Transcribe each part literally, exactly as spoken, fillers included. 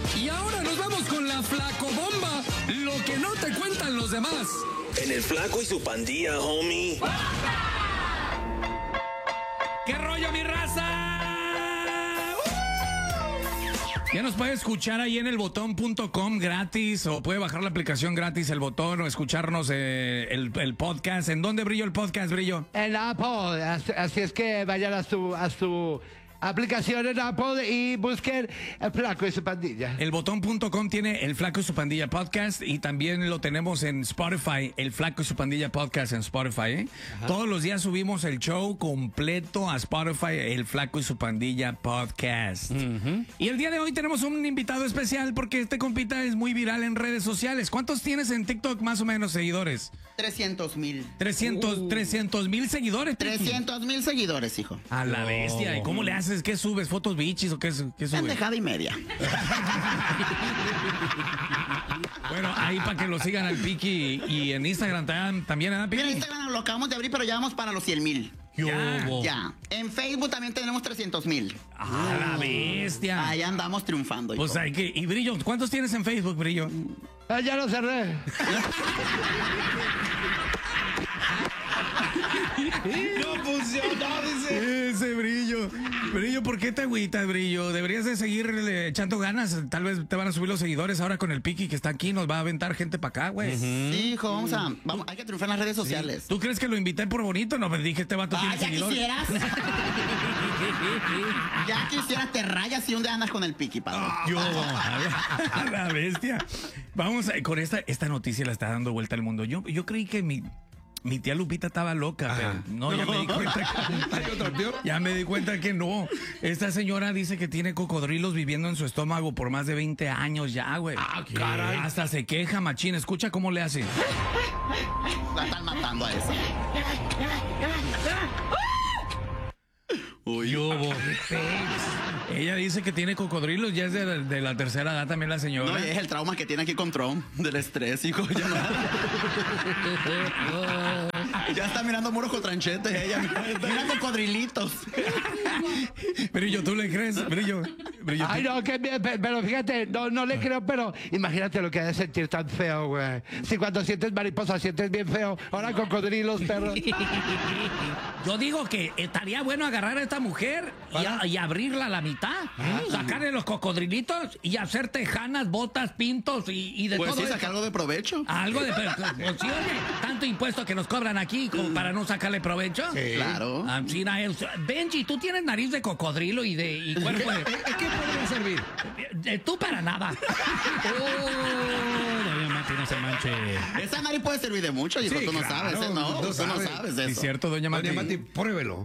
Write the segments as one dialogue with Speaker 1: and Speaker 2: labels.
Speaker 1: Y ahora nos vamos con la flacobomba, lo que no te cuentan los demás.
Speaker 2: En el Flaco y su pandilla, homie.
Speaker 3: ¿Qué rollo, mi raza? Ya nos puede escuchar ahí en el botón punto com gratis, o puede bajar la aplicación gratis, el botón, o escucharnos eh, el, el podcast. ¿En dónde, Brillo, el podcast, Brillo?
Speaker 4: En Apple, así, así es que vayan a su, a su aplicación en Apple y busquen El Flaco y su pandilla.
Speaker 3: El botón punto com tiene El Flaco y su pandilla podcast, y también lo tenemos en Spotify, El Flaco y su pandilla podcast en Spotify, ¿eh? Todos los días subimos el show completo a Spotify, El Flaco y su pandilla podcast. Uh-huh. Y el día de hoy tenemos un invitado especial porque este compita es muy viral en redes sociales. ¿Cuántos tienes en TikTok más o menos seguidores?
Speaker 5: trescientos mil.
Speaker 3: trescientos mil seguidores.
Speaker 5: trescientos mil seguidores, hijo.
Speaker 3: A la bestia. ¿Y cómo le haces? ¿Qué subes? ¿Fotos bichis o qué, qué subes?
Speaker 5: Pendejada y media.
Speaker 3: Bueno, ahí para que lo sigan al Piki, y, y en Instagram también, ¿eh, Piki?
Speaker 5: En Instagram lo acabamos de abrir, pero ya vamos para los cien mil.
Speaker 3: Ya,
Speaker 5: ya. En Facebook también tenemos trescientos mil.
Speaker 3: ¡Ah, la bestia!
Speaker 5: Ahí andamos triunfando.
Speaker 3: Pues hay que... Y Brillo, ¿cuántos tienes en Facebook, Brillo?
Speaker 4: Ah, ya lo cerré.
Speaker 3: No funcionó, dice. Ese Brillo. Brillo, ¿por qué te agüitas, Brillo? Deberías de seguir echando ganas. Tal vez te van a subir los seguidores ahora con el Piki que está aquí. Nos va a aventar gente para acá, güey.
Speaker 5: Uh-huh. Sí, hijo, vamos a... Vamos, hay que triunfar en las redes sociales.
Speaker 3: Sí. ¿Tú crees que lo invité por bonito? No, me dije, este vato
Speaker 5: ah,
Speaker 3: tiene
Speaker 5: ¿ya
Speaker 3: seguidores.
Speaker 5: quisieras? Ya quisieras, te rayas y un día andas con el Piki, padre.
Speaker 3: Yo, a la, la bestia. Vamos a, con esta, esta noticia la está dando vuelta al mundo. Yo, yo creí que mi... Mi tía Lupita estaba loca, pero no, ya me di cuenta que, ya me di cuenta que no. Esta señora dice que tiene cocodrilos viviendo en su estómago por más de veinte años ya, güey.
Speaker 1: Ah, caray.
Speaker 3: Hasta se queja, machín. Escucha cómo le hace.
Speaker 5: La están matando a esa.
Speaker 3: Uy, hubo. Ella dice que tiene cocodrilos, ya es de, de la tercera edad también la señora.
Speaker 5: No, es el trauma que tiene aquí con Trump, del estrés, hijo. Ya, no. Ya está mirando muros con tranchetes, ella. Mira cocodrilitos.
Speaker 3: Brillo, ¿tú le crees? Brillo. Brillo
Speaker 4: Ay, no, que, pero fíjate, no, no le creo, pero imagínate lo que ha de sentir tan feo, güey. Si cuando sientes mariposa sientes bien feo, ahora cocodrilos, perros.
Speaker 3: Yo digo que estaría bueno agarrar a esta mujer y, a, y abrirla a la mitad, ¿eh? Sacarle los cocodrilitos y hacer tejanas, botas, pintos y, y de
Speaker 5: pues
Speaker 3: todo
Speaker 5: sí,
Speaker 3: eso.
Speaker 5: sacar algo de provecho.
Speaker 3: Algo de provecho. Pues sí, oye, tanto impuesto que nos cobran aquí como para no sacarle provecho.
Speaker 5: Sí. Claro.
Speaker 3: Ah, sí, Benji, tú tienes nariz de cocodrilo y de y cuerpo de...
Speaker 1: ¿Qué podría servir?
Speaker 3: Eh, tú para nada. Oh, doña Mati, no se manche.
Speaker 5: Esa nariz puede servir de mucho, hijo.
Speaker 1: Sí,
Speaker 5: tú no
Speaker 1: claro,
Speaker 5: sabes, ¿eh? No,
Speaker 1: no
Speaker 5: tú
Speaker 1: sabe.
Speaker 5: no sabes de
Speaker 3: Sí,
Speaker 5: eso.
Speaker 3: cierto, doña Mati.
Speaker 1: Doña Mati, pruébelo.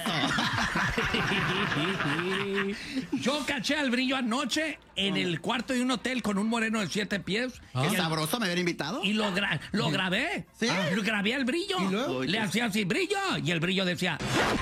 Speaker 3: Yo caché al Brillo anoche en el cuarto de un hotel con un moreno de siete pies.
Speaker 5: Qué
Speaker 3: Y el-
Speaker 5: sabroso me haber invitado.
Speaker 3: Y lo, gra- lo grabé.
Speaker 5: ¿Sí?
Speaker 3: Ah, lo grabé al Brillo.
Speaker 1: ¿Y luego?
Speaker 3: Le hacía así, Brillo. Y el Brillo decía...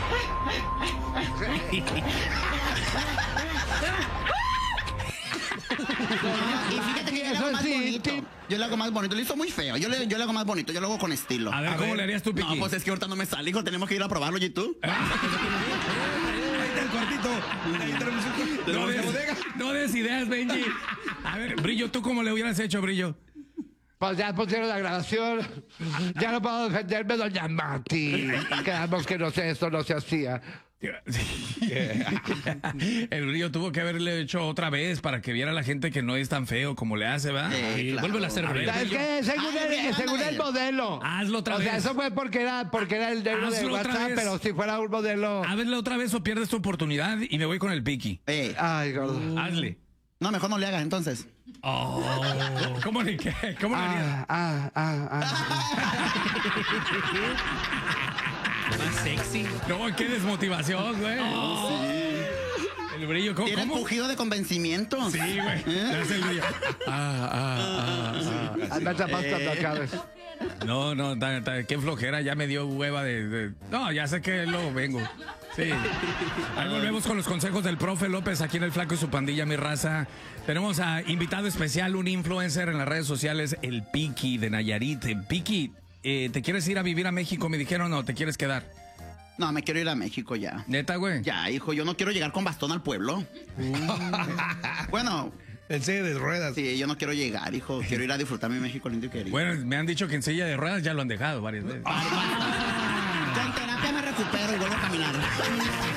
Speaker 5: Y fíjate que yo le hago más
Speaker 4: sí,
Speaker 5: bonito.
Speaker 4: sí.
Speaker 5: Yo le hago más bonito. Lo hizo muy feo. Yo le, yo le hago más bonito. Yo lo hago con estilo.
Speaker 3: A ver,
Speaker 1: A
Speaker 3: ¿cómo
Speaker 1: ver.
Speaker 3: le harías tú, Piqui?
Speaker 5: No, pues es que ahorita no me sale, hijo. Tenemos que ir a probarlo, ¿y tú?
Speaker 1: Ahí está el cuartito. Ahí tenemos un-
Speaker 3: No
Speaker 1: de
Speaker 3: des,
Speaker 1: bodega.
Speaker 3: no des ideas, Benji. A ver, Brillo, ¿tú cómo le hubieras hecho, Brillo?
Speaker 4: Pues ya pusieron la grabación. Ya no puedo defenderme, doña Mati. Quedamos que no sé, esto no se hacía.
Speaker 3: El Brillo tuvo que haberle hecho otra vez para que viera la gente que no es tan feo como le hace, ¿va?
Speaker 5: Sí, claro.
Speaker 3: Vuélvelo a hacer,
Speaker 5: A ver,
Speaker 3: Brillo.
Speaker 4: Es que según,
Speaker 5: Ay,
Speaker 4: el, según el modelo.
Speaker 3: Hazlo otra
Speaker 4: o sea,
Speaker 3: vez.
Speaker 4: eso fue porque era, porque era el negro de
Speaker 3: Hazlo otra
Speaker 4: WhatsApp,
Speaker 3: vez.
Speaker 4: pero si fuera un modelo.
Speaker 3: Hazlo otra vez o pierdes tu oportunidad y me voy con el Piqui.
Speaker 5: Eh,
Speaker 4: Ay, gordo.
Speaker 3: Hazle.
Speaker 5: no, mejor no le hagas entonces.
Speaker 3: Oh, ¿Cómo le, qué? ¿Cómo le harías?
Speaker 4: Ah, ah, ah, ah.
Speaker 3: Más sexy. No, qué desmotivación, güey. El Brillo, ¿cómo?
Speaker 5: Tiene
Speaker 3: ¿cómo?
Speaker 5: pujido de convencimiento.
Speaker 3: Sí, güey. Le hace el Brillo. Ah, ah, ah, ah.
Speaker 4: Ah, me atrapas cuando acabes.
Speaker 3: No, no, ta- ta- qué flojera, ya me dio hueva de, de- No, ya sé que luego vengo. Sí. Ahí volvemos con los consejos del profe López aquí en El Flaco y su pandilla, mi raza. Tenemos a invitado especial, un influencer en las redes sociales, el Piki de Nayarit. Eh, Piki, eh, ¿te quieres ir a vivir a México? Me dijeron, ¿o te quieres quedar?
Speaker 5: No, me quiero ir a México ya.
Speaker 3: ¿Neta, güey?
Speaker 5: Ya, hijo, yo no quiero llegar con bastón al pueblo. Bueno,
Speaker 6: En silla de ruedas.
Speaker 5: Sí, yo no quiero llegar, hijo. Quiero ir a disfrutar mi México lindo y querido.
Speaker 3: Bueno, me han dicho que en silla de ruedas ya lo han dejado varias veces.
Speaker 5: Con terapia me recupero y vuelvo a caminar.